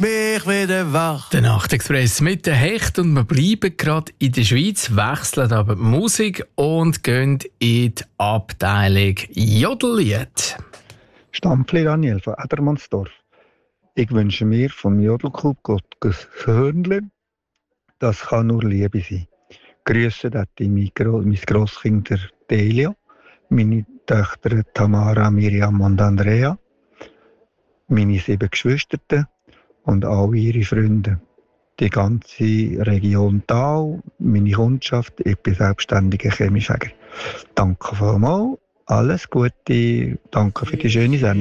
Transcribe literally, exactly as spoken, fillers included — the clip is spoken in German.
mich wieder wach. Der Nachtexpress mit der Hecht und wir bleiben gerade in der Schweiz, wechseln aber die Musik und gehen in die Abteilung Jodellied. Stampfli Daniel von Edermannsdorf. Ich wünsche mir vom Jodelclub Gottes Hörnli, das kann nur Liebe sein. Grüße dort mein, Gro- mein Grosskind der Delia, meine Töchter Tamara, Miriam und Andrea, meine sieben Geschwister und alle ihre Freunde. Die ganze Region Thal, meine Kundschaft, ich bin selbstständiger Chemiefäger. Danke vielmals, alles Gute, danke für die schöne Sendung.